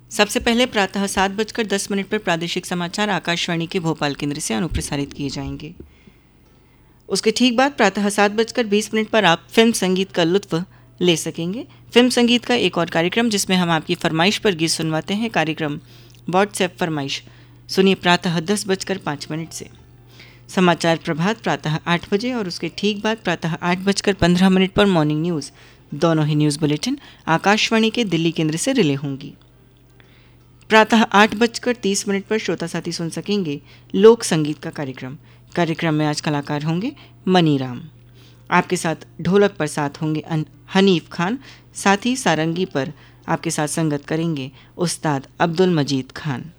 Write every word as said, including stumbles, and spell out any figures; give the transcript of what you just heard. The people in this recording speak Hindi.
सबसे पहले प्रातः सात बजकर दस मिनट पर प्रादेशिक समाचार आकाशवाणी के भोपाल केंद्र से अनुप्रसारित किए जाएंगे। उसके ठीक बाद प्रातः सात बजकर बीस मिनट पर आप फिल्म संगीत का लुत्फ ले सकेंगे। फिल्म संगीत का एक और कार्यक्रम जिसमें हम आपकी फरमाइश पर गीत सुनवाते हैं, कार्यक्रम व्हाट्सएप फरमाइश, सुनिए प्रातः दस बजकर पाँच मिनट से। समाचार प्रभात प्रातः आठ बजे और उसके ठीक बाद प्रातः आठ बजकर पंद्रह मिनट पर मॉर्निंग न्यूज़, दोनों ही न्यूज़ बुलेटिन आकाशवाणी के दिल्ली केंद्र से रिले होंगी। प्रातः आठ बजकर तीस मिनट पर श्रोता साथी सुन सकेंगे लोक संगीत का कार्यक्रम। कार्यक्रम में आज कलाकार होंगे मनीराम। आपके साथ ढोलक पर साथ होंगे हनीफ खान, साथ ही सारंगी पर आपके साथ संगत करेंगे उस्ताद अब्दुल मजीद खान।